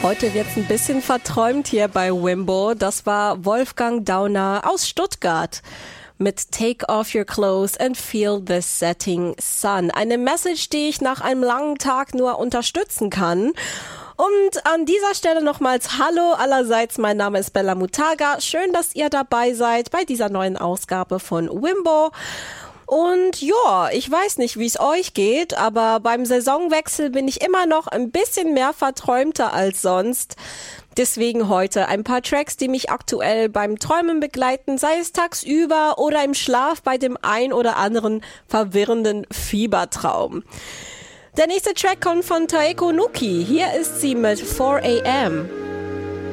Heute wird's ein bisschen verträumt hier bei Wimbo. Das war Wolfgang Dauner aus Stuttgart mit Take Off Your Clothes and Feel the Setting Sun. Eine Message, die ich nach einem langen Tag nur unterstützen kann. Und an dieser Stelle nochmals Hallo allerseits, mein Name ist Bella Mutaga. Schön, dass ihr dabei seid bei dieser neuen Ausgabe von Wimbo. Und ja, ich weiß nicht, wie es euch geht, aber beim Saisonwechsel bin ich immer noch ein bisschen mehr verträumter als sonst. Deswegen heute ein paar Tracks, die mich aktuell beim Träumen begleiten, sei es tagsüber oder im Schlaf bei dem ein oder anderen verwirrenden Fiebertraum. Der nächste Track kommt von Taeko Nuki. Hier ist sie mit 4 AM.